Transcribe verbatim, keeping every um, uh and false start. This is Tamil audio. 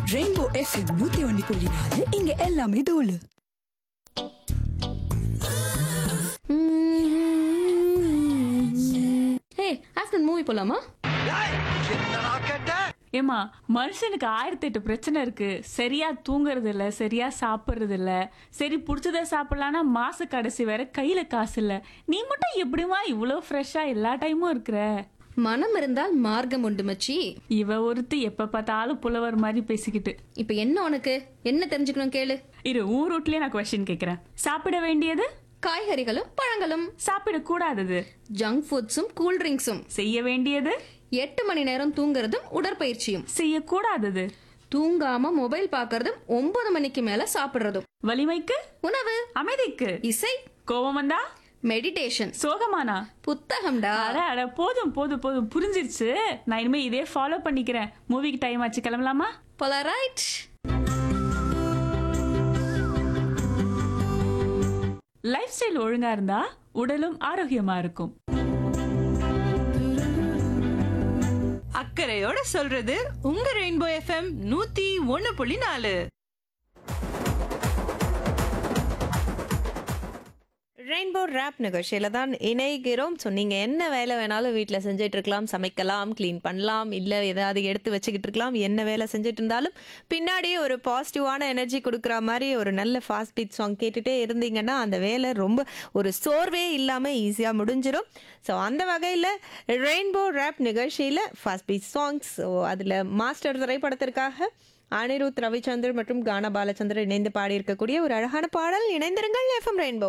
ரெயின்போ எஃப்எம் நூத்தி ஒன்னு புள்ளி நாலு இங்க எல்லாமே தோலு. ஹே, ஆஃப்டர்நூன் மூவி போலாமா? ஏமா, மனுஷனுக்கு ஆயிரத்தி எட்டு பிரச்சனை இருக்கு. சரியா தூங்குறது இல்ல, சரியா சாப்பிடுறது இல்ல. சரி புடிச்சத சாப்பிடலான்னா மாச கடைசி வேற கையில காசு இல்ல. நீ மட்டும் எப்படிமா இவ்வளோ ஃப்ரெஷ்ஷா எல்லா டைமும் இருக்கிற? மனம் இருந்தால் மார்க்கம் உண்டு மச்சி. இவ ஒருத்தி எப்ப பார்த்தாலும் புலவர் மாதிரி பேசிக்கிட்டு. இப்ப என்ன உனக்கு என்ன தெரிஞ்சுக்கணும் கேளு. இரு, ஊர் ரூட்லயே நான் கொஸ்டின் கேக்குறேன். சாப்பிட வேண்டியது காய்கறிகளும் பழங்களும். சாப்பிடக்கூடாதது ஜங்க் ஃபுட்ஸும் கூல் ட்ரிங்க்ஸும். செய்ய வேண்டியது எட்டு மணி நேரம் தூங்குறதும் உடற்பயிற்சியும். செய்யக்கூடாதது தூங்காம மொபைல் பாக்குறதும் ஒன்பது மணிக்கு மேல சாப்பிடுறதும். வலிமைக்கு உணவு, அமைதிக்கு இசை, கோபம் வந்தா மெடிடேஷன், சோகமானா புத்தகம்டா. அட அட போதும் போதும் போதும் புரிஞ்சிருச்சு. நான் இனிமே இதே ஃபாலோ பண்ணிக்கிறேன். மூவிக்கு டைம் ஆச்சு, கிளம்பலாமா? போலரைட். லைஃப் ஸ்டைல் ஒழுங்கா இருந்தா உடலும் ஆரோக்கியமா இருக்கும். அக்கறையோட சொல்றது உங்க ரெயின்போ எஃப்எம் நூத்தி ஒன்னு புள்ளி நாலு. ரெயின்போ ரேப் நிகழ்ச்சியில தான் இணைகிறோம். ஸோ நீங்கள் என்ன வேலை வேணாலும் வீட்டில் செஞ்சுட்டு இருக்கலாம். சமைக்கலாம், க்ளீன் பண்ணலாம், இல்லை ஏதாவது எடுத்து வச்சுக்கிட்டு இருக்கலாம். என்ன வேலை செஞ்சுட்டு இருந்தாலும் பின்னாடியே ஒரு பாசிட்டிவான எனர்ஜி கொடுக்குற மாதிரி ஒரு நல்ல ஃபாஸ்ட் பீட் சாங் கேட்டுகிட்டே இருந்தீங்கன்னா அந்த வேலை ரொம்ப ஒரு சோர்வே இல்லாமல் ஈஸியாக முடிஞ்சிடும். ஸோ அந்த வகையில் ரெயின்போ ரேப் நிகழ்ச்சியில் ஃபாஸ்ட் பீட் சாங்ஸ், ஸோ அதில் மாஸ்டர் திரைப்படத்திற்காக அனிருத் ரவிச்சந்திரன் மற்றும் கானா பாலச்சந்திரன் இணைந்து பாடியிருக்கக்கூடிய ஒரு அழகான பாடல். இணைந்திருங்கள் எஃப்எம் ரெயின்போ.